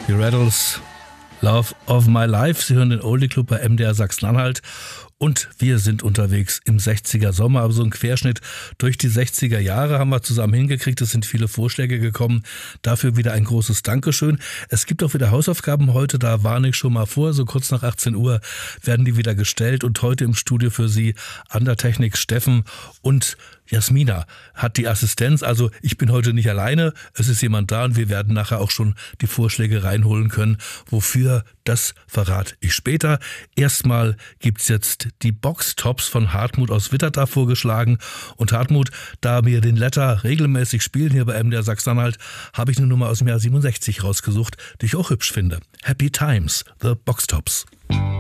Die Rattles, Love of My Life. Sie hören den Oldie Club bei MDR Sachsen-Anhalt. Und wir sind unterwegs im 60er Sommer, aber so ein Querschnitt durch die 60er Jahre haben wir zusammen hingekriegt. Es sind viele Vorschläge gekommen. Dafür wieder ein großes Dankeschön. Es gibt auch wieder Hausaufgaben heute, da warne ich schon mal vor. So kurz nach 18 Uhr werden die wieder gestellt. Und heute im Studio für Sie an der Technik Steffen und Jasmina hat die Assistenz. Also ich bin heute nicht alleine. Es ist jemand da und wir werden nachher auch schon die Vorschläge reinholen können. Wofür, das verrate ich später. Erstmal gibt's jetzt die Boxtops von Hartmut aus Witterta vorgeschlagen. Und Hartmut, da wir den Letter regelmäßig spielen hier bei MDR Sachsen-Anhalt, habe ich eine Nummer aus dem Jahr 67 rausgesucht, die ich auch hübsch finde. Happy Times, The Boxtops.